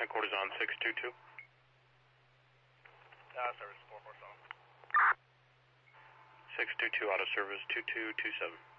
Headquarters on 622. Service 447. 622 auto service 2227.